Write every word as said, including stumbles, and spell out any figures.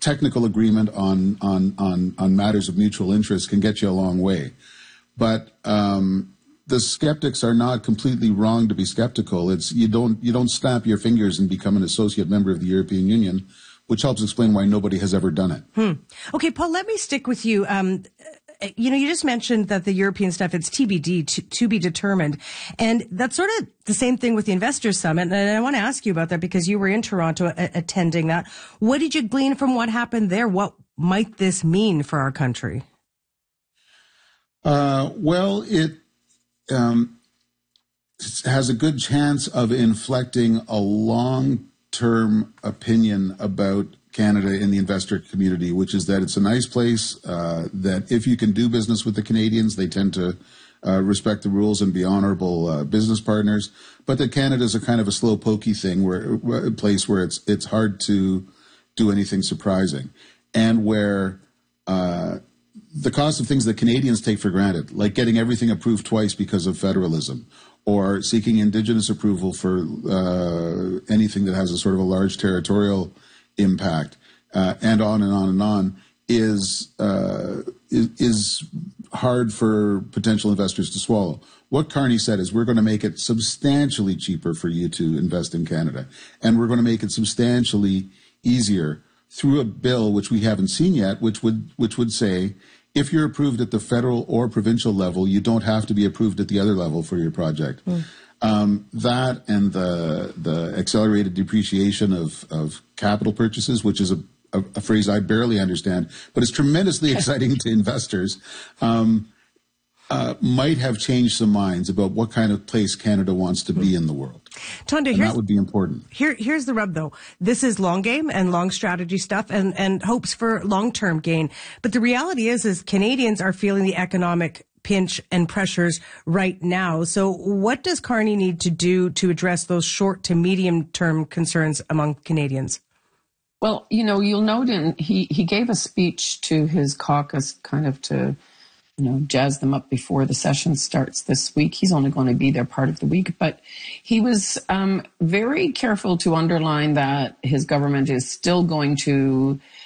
technical agreement on, on, on, on matters of mutual interest can get you a long way. But um, the skeptics are not completely wrong to be skeptical. It's you don't you don't snap your fingers and become an associate member of the European Union, which helps explain why nobody has ever done it. Hmm. Okay, Paul, let me stick with you. Um, you know, you just mentioned that the European stuff, it's T B D, to, to be determined. And that's sort of the same thing with the Investors Summit. And I want to ask you about that because you were in Toronto a- attending that. What did you glean from what happened there? What might this mean for our country? Uh, well, it, um, it has a good chance of inflecting a long-term opinion about Canada in the investor community, which is that it's a nice place, uh, that if you can do business with the Canadians, they tend to uh, respect the rules and be honorable uh, business partners, but that Canada is a kind of a slow pokey thing, where a place where it's it's hard to do anything surprising, and where uh, the cost of things that Canadians take for granted, like getting everything approved twice because of federalism, or seeking Indigenous approval for uh, anything that has a sort of a large territorial impact, uh, and on and on and on, is, uh, is is hard for potential investors to swallow. What Carney said is, we're going to make it substantially cheaper for you to invest in Canada, and we're going to make it substantially easier through a bill which we haven't seen yet, which would which would say, if you're approved at the federal or provincial level, you don't have to be approved at the other level for your project. Mm. Um, that and the the accelerated depreciation of, of capital purchases, which is a, a, a phrase I barely understand, but it's tremendously exciting to investors, um, uh, might have changed some minds about what kind of place Canada wants to be in the world. Tonda, and here's, that would be important. Here, here's the rub, though. This is long game and long strategy stuff, and, and hopes for long-term gain. But the reality is, is Canadians are feeling the economic pinch and pressures right now. So what does Carney need to do to address those short to medium-term concerns among Canadians? Well, you know, you'll note in he, he gave a speech to his caucus kind of to, you know, jazz them up before the session starts this week. He's only going to be there part of the week, but he was um, very careful to underline that his government is still going to